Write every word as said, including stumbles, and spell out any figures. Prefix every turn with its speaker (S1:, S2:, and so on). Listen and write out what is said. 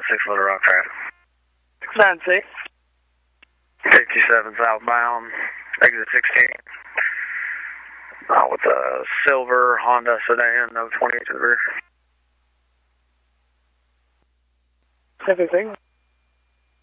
S1: six Little Rock traffic.
S2: six nine six.
S1: fifty-seven southbound, exit sixteen. Uh, with a silver Honda sedan, no twenty-eight to the rear.
S2: Everything.